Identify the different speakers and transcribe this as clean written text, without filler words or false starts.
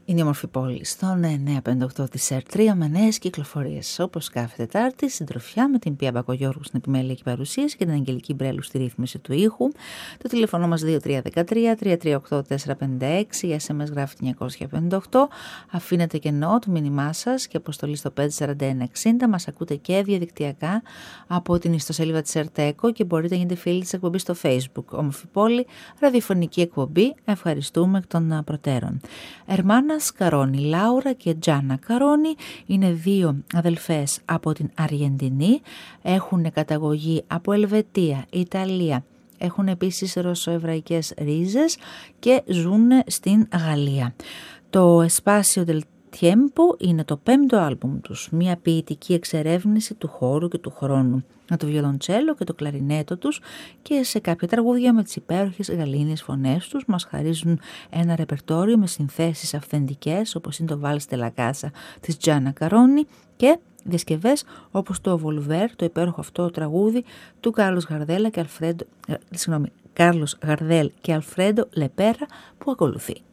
Speaker 1: Είναι η όμορφη πόλη στον 958 της ΕΡΤ3 με νέες κυκλοφορίες. Όπως κάθε Τετάρτη, συντροφιά με την Πία Μπακογιώργου στην επιμέλεια και παρουσίαση και την Αγγελική Μπρέλου στη ρύθμιση του ήχου. Το τηλέφωνο μας 2313-338-456, η SMS γράφει 958. Αφήνετε κενό το μήνυμά σας και αποστολή στο 54160. Μας ακούτε και διαδικτυακά από την ιστοσελίδα της ΕΡΤ και μπορείτε να γίνετε φίλοι της εκπομπής στο Facebook. Όμορφη πόλη, ραδιοφωνική εκπομπή. Ευχαριστούμε εκ των προτέρων. Ερμάνας Καρόνι, Λάουρα και Τζάνα Καρόνι είναι δύο αδελφές από την Αργεντινή, έχουν καταγωγή από Ελβετία, Ιταλία, έχουν επίσης ρωσοεβραϊκές ρίζες και ζουν στην Γαλλία. Το Espacio del Tiempo είναι το 5ο άλμπουμ τους, μια ποιητική εξερεύνηση του χώρου και του χρόνου, με το βιολοντσέλο και το κλαρινέτο τους και σε κάποια τραγούδια με τις υπέροχες γαλήνιες φωνές τους μας χαρίζουν ένα ρεπερτόριο με συνθέσεις αυθεντικές όπως είναι το Βάλς de la Casa της Τζάνα Καρόνι και διασκευές όπως το Volver, το υπέροχο αυτό τραγούδι του Κάρλος Γαρδέλ και Αλφρέντο Λεπέρα που ακολουθεί.